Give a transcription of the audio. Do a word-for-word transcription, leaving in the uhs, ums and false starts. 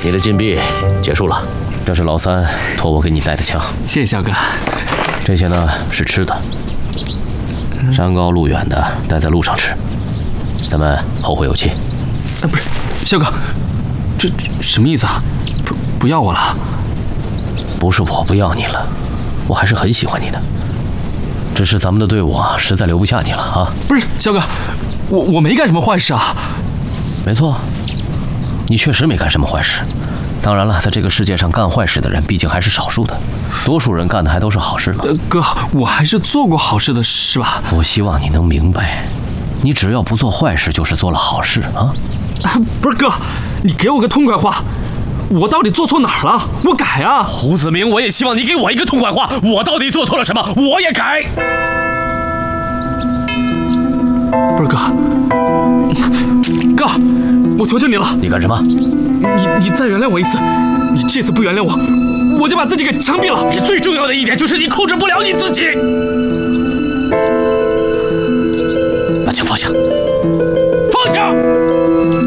你的禁闭结束了，这是老三托我给你带的枪。 谢谢肖哥。 这些呢是吃的，山高路远的，待在路上吃，咱们后会有期。 啊，不是，肖哥，这这什么意思啊？不不要我了？ 不是我不要你了，我还是很喜欢你的，只是咱们的队伍啊，实在留不下你了啊。 不是，肖哥，我我没干什么坏事啊。 没错，你确实没干什么坏事。当然了，在这个世界上干坏事的人毕竟还是少数的，多数人干的还都是好事嘛。 呃，哥，我还是做过好事的，是吧？ 我希望你能明白，你只要不做坏事，就是做了好事啊。 啊，不是哥，你给我个痛快话，我到底做错哪儿了？我改啊！ 胡子明，我也希望你给我一个痛快话，我到底做错了什么？我也改。 不是哥，哥，我求求你了！ 你干什么？ 你你再原谅我一次，你这次不原谅我，我就把自己给枪毙了。 你最重要的一点就是你控制不了你自己。把枪放下，放下！